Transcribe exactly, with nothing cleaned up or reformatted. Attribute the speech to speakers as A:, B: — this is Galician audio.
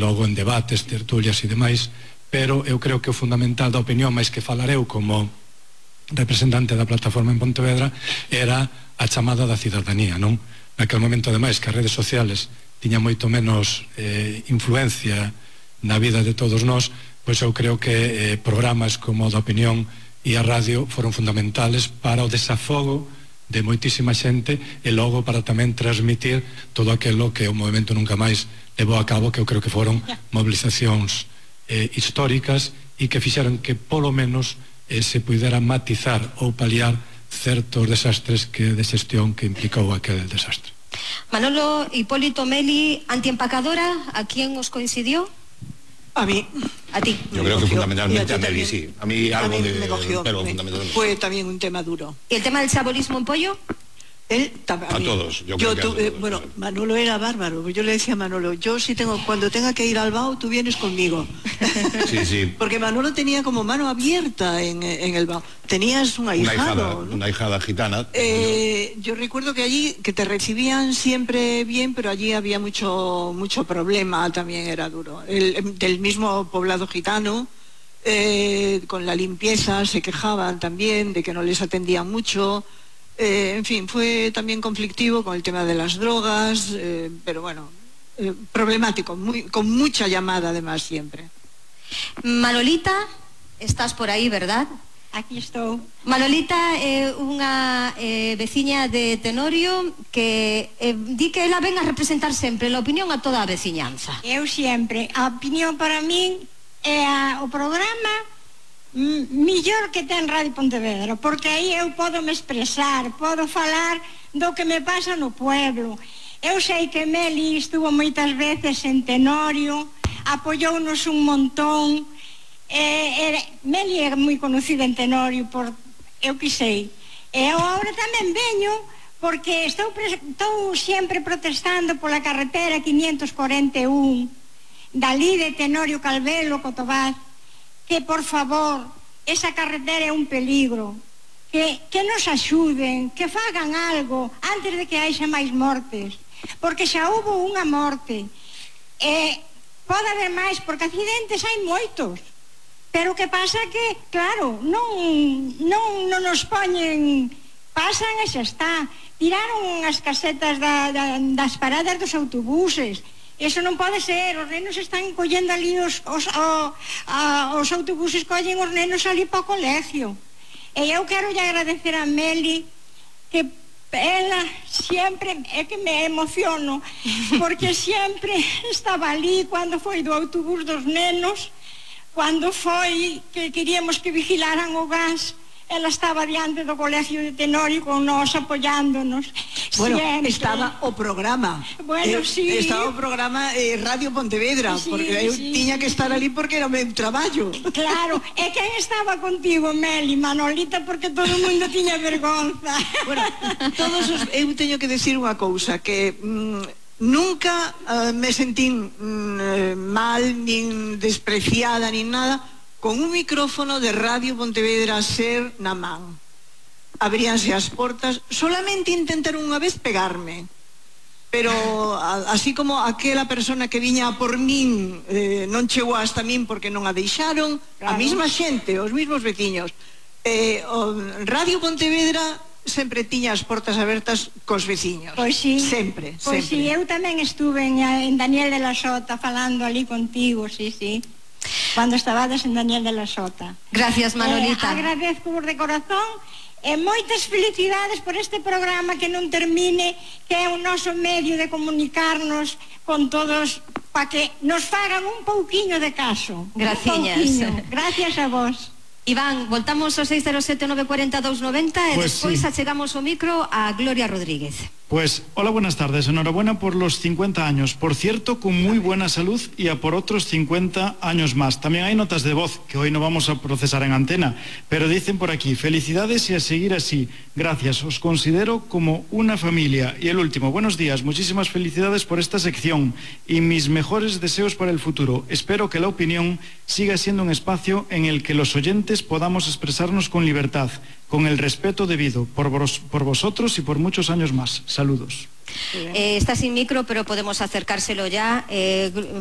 A: logo en debates, tertulias e demais, pero eu creo que o fundamental da opinión, máis que falareu como representante da plataforma en Pontevedra, era a chamada da cidadanía, non? Naquel momento, ademais, que as redes sociales tiñan moito menos eh, influencia na vida de todos nós, pois eu creo que eh, programas como o da opinión e a radio foron fundamentales para o desafogo de moitísima xente e logo para tamén transmitir todo aquilo que o movimento Nunca Máis levou a cabo, que eu creo que foron movilizacións eh, históricas e que fixeron que polo menos eh, se pudera matizar ou paliar certos desastres que de xestión que implicou aquel desastre.
B: Manolo Hipólito Meli, antiempacadora, ¿a quién os coincidió?
C: A mí.
B: A ti.
D: Yo creo que fundamentalmente a Meli, sí. A mí algo de...
C: me cogió.
D: Pero fundamentalmente...
C: Fue también un tema duro.
B: ¿Y el tema del chabolismo en Pollo?
C: Él también.
D: A todos, yo creo que a
C: tu, eh,
D: todos.
C: Bueno, Manolo era bárbaro. Yo le decía a Manolo, yo sí tengo, cuando tenga que ir al B A U, tú vienes conmigo.
D: Sí, sí.
C: Porque Manolo tenía como mano abierta en, en el B A U. Tenías un ahijado.
D: Una hijada,
C: ¿no?
D: una hijada gitana.
C: Eh, yo recuerdo que allí, que te recibían siempre bien, pero allí había mucho, mucho problema, también era duro. El, del mismo poblado gitano, eh, con la limpieza, se quejaban también de que no les atendían mucho. Eh, en fin, fue también conflictivo con el tema de las drogas, eh, pero bueno, eh, problemático, muy, con mucha llamada además siempre.
B: Manolita, estás por aí, verdad?
E: Aquí estou.
B: Manolita é unha eh, veciña de Tenorio que eh, di que ela ven a representar sempre a opinión a toda a veciñanza.
E: Eu sempre. A opinión para min é a, o programa millor que ten Radio Pontevedra, porque aí eu podo me expresar, podo falar do que me pasa no pueblo. Eu sei que Meli estuvo moitas veces en Tenorio, apoyounos un montón. Eh, eh, Meli é moi conocida en Tenorio por, eu que sei. E eu agora tamén veño porque estou, estou sempre protestando pola carretera quinientos cuarenta e un dali de Tenorio Calvelo, Cotobaz, que por favor, esa carretera é un peligro, que, que nos axuden, que fagan algo antes de que haxa máis mortes, porque xa hubo unha morte, e pode haber máis, porque accidentes hai moitos, pero o que pasa que, claro, non, non, non nos poñen, pasan e xa está, tiraron as casetas da, da, das paradas dos autobuses. Eso non pode ser, os nenos están collendo ali os, os, o, a, os autobuses collen os nenos ali para o colegio. E eu quero lle agradecer a Meli que ela sempre, é que me emociono, porque sempre estaba ali cando foi do autobús dos nenos, cando foi que queríamos que vigilaran o gas, ela estaba diante do colegio de Tenorio con nós apoyándonos.
C: Bueno,
E: siempre.
C: Estaba o programa.
E: Bueno,
C: eh,
E: sí.
C: Estaba o programa eh, Radio Pontevedra,
E: Sí,
C: porque eu
E: sí.
C: tiña que estar ali porque era o meu traballo.
E: Claro, e quen estaba contigo, Meli, Manolita, porque todo o mundo tiña vergonza.
C: Bueno, todos os, eu teño que decir unha cousa, que mm, nunca uh, me sentín mm, mal, nin despreciada, nin nada, con un micrófono de Radio Pontevedra Ser na man. Abríanse as portas, solamente intentaron unha vez pegarme, pero a, así como aquela persona que viña por min eh, non chegou hasta min porque non a deixaron, claro. A mesma xente, os mesmos veciños. eh, o Radio Pontevedra sempre tiña as portas abertas cos veciños.
E: Pois sí.
C: Sempre,
E: Pois
C: sempre.
E: sí, eu tamén estuve en, en Daniel de la Sota falando ali contigo, sí, sí, cando estabades en Daniel de la Sota.
B: Gracias, Manolita.
E: Eh, agradezco de corazón e moitas felicidades por este programa que non termine, que é o noso medio de comunicarnos con todos, para que nos fagan un pouquiño de caso.
B: Graciñas.
E: Gracias a vos.
B: Iván, voltamos ao seis cero sete nove cuatro cero dous nove cero e
F: Pues
B: despois
F: sí.
B: achegamos o micro a Gloria Rodríguez.
F: Pues hola, buenas tardes, enhorabuena por los cincuenta años, por cierto, con muy buena salud y a por otros cincuenta años más. También hay notas de voz que hoy no vamos a procesar en antena, pero dicen por aquí, felicidades y a seguir así, gracias, os considero como una familia. Y el último, buenos días, muchísimas felicidades por esta sección y mis mejores deseos para el futuro. Espero que la opinión siga siendo un espacio en el que los oyentes podamos expresarnos con libertad, con el respeto debido por, vos, por vosotros y por muchos años más. Saludos.
B: Eh, está sin micro, pero podemos acercárselo ya. Eh,